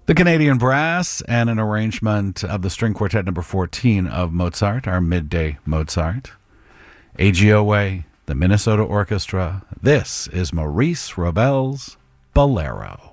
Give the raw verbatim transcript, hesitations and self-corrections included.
The Canadian Brass and an arrangement of the String Quartet number fourteen of Mozart, our midday Mozart. A G O A, the Minnesota Orchestra. This is Maurice Ravel's Bolero.